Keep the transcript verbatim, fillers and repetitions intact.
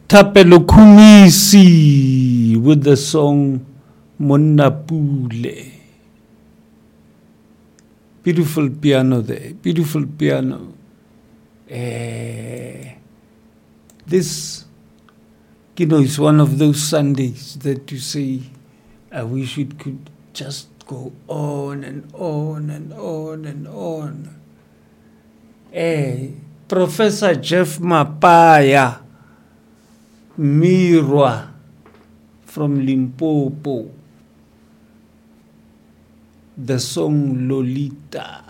Thapelo Khumisi with the song Monna Pule. Beautiful piano there, beautiful piano. Uh, this, you know, is one of those Sundays that you say, I wish it could just go on and on and on and on. Uh, Professor Jeff Mapaya Mirwa from Limpopo, the song Lolita.